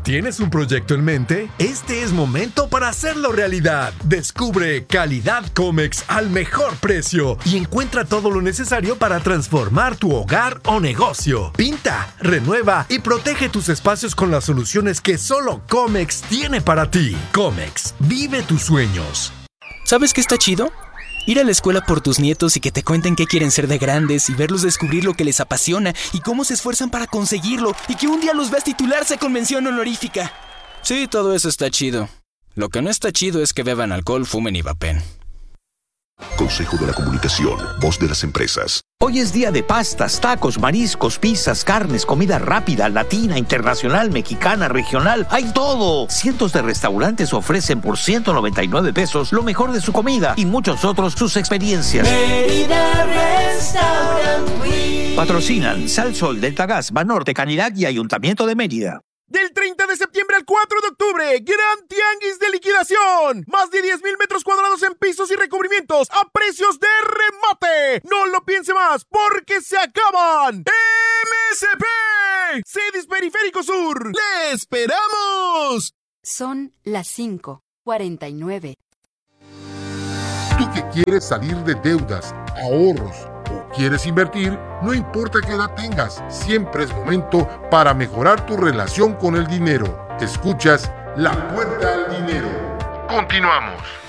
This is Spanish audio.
¿Tienes un proyecto en mente? Este es momento para hacerlo realidad. Descubre Calidad Comex al mejor precio y encuentra todo lo necesario para transformar tu hogar o negocio. Pinta, renueva y protege tus espacios con las soluciones que solo Comex tiene para ti. Comex, vive tus sueños. ¿Sabes qué está chido? Ir a la escuela por tus nietos y que te cuenten qué quieren ser de grandes y verlos descubrir lo que les apasiona y cómo se esfuerzan para conseguirlo y que un día los veas titularse con mención honorífica. Sí, todo eso está chido. Lo que no está chido es que beban alcohol, fumen y vapen. Consejo de la Comunicación, voz de las empresas. Hoy es día de pastas, tacos, mariscos, pizzas, carnes, comida rápida, latina, internacional, mexicana, regional. ¡Hay todo! Cientos de restaurantes ofrecen por 199 pesos lo mejor de su comida y muchos otros sus experiencias. Mérida Restaurant Week. Patrocinan Sal Sol, Delta Gas, Banorte, Canirac y Ayuntamiento de Mérida. Del 30 de septiembre al 4 de octubre, Gran Tianguis de Liquidación. Más de 10,000 metros cuadrados en pisos y recubrimientos a precios de remate. No lo piense más, porque se acaban. MSP, Cedis Periférico Sur. ¡Le esperamos! Son las 5:49. Tú que quieres salir de deudas, ahorros o quieres invertir, no importa qué edad tengas, siempre es momento para mejorar tu relación con el dinero. Escuchas La Puerta al Dinero. Continuamos.